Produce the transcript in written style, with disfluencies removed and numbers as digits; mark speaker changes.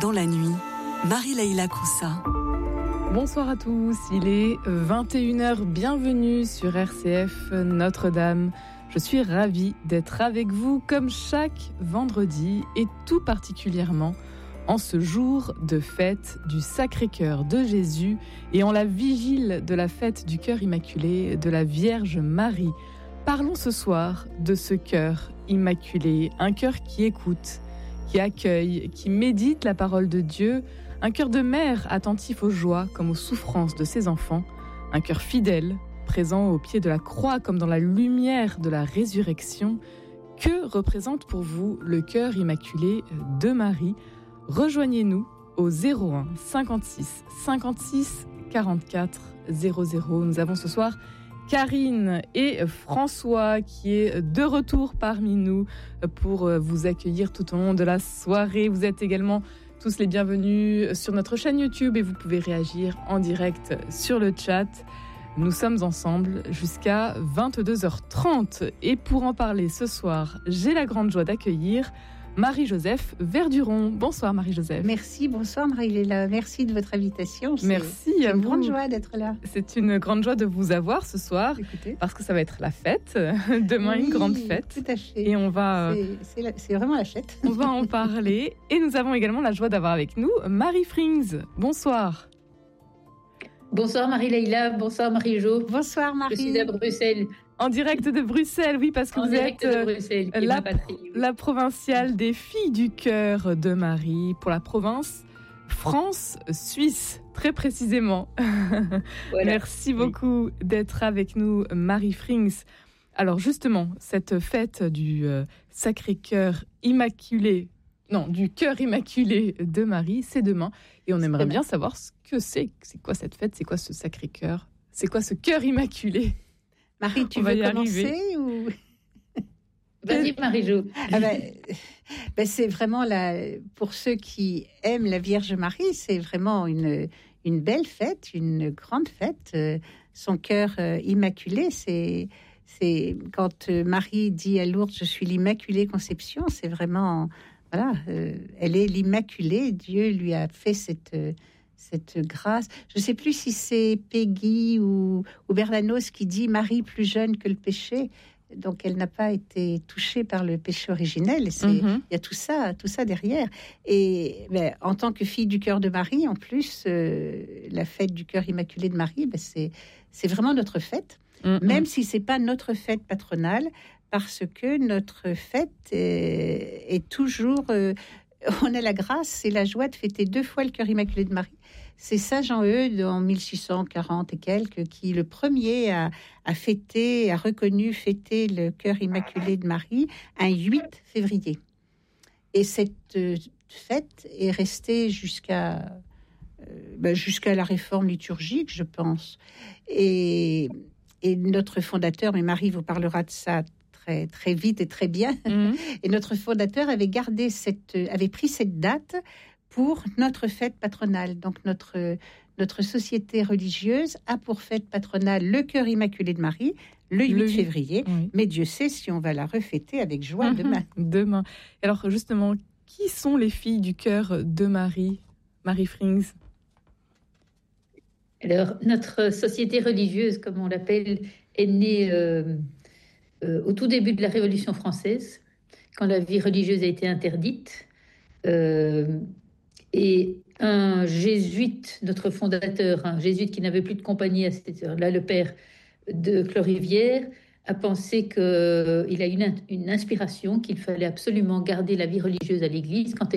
Speaker 1: dans la nuit, Marie-Leila Koussa.
Speaker 2: Bonsoir à tous, il est 21h, bienvenue sur RCF Notre-Dame. Je suis ravie d'être avec vous comme chaque vendredi et tout particulièrement en ce jour de fête du Sacré-Cœur de Jésus et en la vigile de la fête du Cœur Immaculé de la Vierge Marie. Parlons ce soir de ce cœur immaculé, un cœur qui écoute, qui accueille, qui médite la parole de Dieu, un cœur de mère attentif aux joies comme aux souffrances de ses enfants, un cœur fidèle, présent au pied de la croix comme dans la lumière de la résurrection. Que représente pour vous le cœur immaculé de Marie ? Rejoignez-nous au 01 56 56 44 00. Nous avons ce soir Karine et François qui est de retour parmi nous pour vous accueillir tout au long de la soirée. Vous êtes également tous les bienvenus sur notre chaîne YouTube et vous pouvez réagir en direct sur le chat. Nous sommes ensemble jusqu'à 22h30 et pour en parler ce soir, j'ai la grande joie d'accueillir Marie-Joseph Verduron. Bonsoir Marie-Joseph.
Speaker 3: Merci, bonsoir Marie-Léla. Merci de votre invitation.
Speaker 2: Merci à vous.
Speaker 3: C'est une grande joie d'être là.
Speaker 2: C'est une grande joie de vous avoir ce soir. Écoutez. Parce que ça va être la fête. Demain, oui, une grande fête.
Speaker 3: Tout à fait.
Speaker 2: Et on va...
Speaker 3: C'est vraiment la fête.
Speaker 2: On va en parler. Et nous avons également la joie d'avoir avec nous Marie Frings. Bonsoir.
Speaker 4: Bonsoir Marie-Leila, bonsoir Marie-Jo.
Speaker 3: Bonsoir Marie.
Speaker 4: Je suis à Bruxelles.
Speaker 2: En direct de Bruxelles, oui, parce que vous êtes la provinciale des Filles du Cœur de Marie pour la province France-Suisse, très précisément. Voilà. Merci beaucoup d'être avec nous, Marie Frings. Alors justement, cette fête du Sacré-Cœur immaculé, non, du Cœur immaculé de Marie, c'est demain. Et on aimerait bien savoir ce que c'est. C'est quoi cette fête ? C'est quoi ce Sacré-Cœur ? C'est quoi ce Cœur immaculé ?
Speaker 3: Marie, tu veux commencer ou...
Speaker 4: Vas-y, Marie-Jo.
Speaker 3: C'est vraiment pour ceux qui aiment la Vierge Marie, c'est vraiment une belle fête, une grande fête. Son cœur immaculé, c'est quand Marie dit à Lourdes, je suis l'Immaculée Conception, c'est vraiment, voilà, elle est l'Immaculée. Dieu lui a fait cette grâce. Je ne sais plus si c'est Peggy ou Bernanos qui dit Marie plus jeune que le péché. Donc, elle n'a pas été touchée par le péché originel. Il y a tout ça derrière. Et en tant que fille du cœur de Marie, en plus, la fête du cœur immaculé de Marie, c'est vraiment notre fête. Même si c'est pas notre fête patronale, parce que notre fête est toujours... on a la grâce et la joie de fêter 2 fois le cœur immaculé de Marie. C'est Saint Jean-Eudes en 1640 et quelques qui le premier a reconnu fêter le cœur immaculé de Marie un 8 février. Et cette fête est restée jusqu'à la réforme liturgique, je pense. Et notre fondateur, mais Marie vous parlera de ça très, très vite et très bien. Et notre fondateur avait pris cette date pour notre fête patronale. Donc, notre société religieuse a pour fête patronale le cœur immaculé de Marie, le 8 février. Oui. Mais Dieu sait si on va la refêter avec joie
Speaker 2: demain. Alors, justement, qui sont les filles du cœur de Marie, Marie Frings ?
Speaker 4: Alors, notre société religieuse, comme on l'appelle, est née... au tout début de la Révolution française, quand la vie religieuse a été interdite, et un jésuite, notre fondateur, un jésuite qui n'avait plus de compagnie à cette heure-là, le père de Clorivière, a pensé qu'il a une inspiration, qu'il fallait absolument garder la vie religieuse à l'Église quand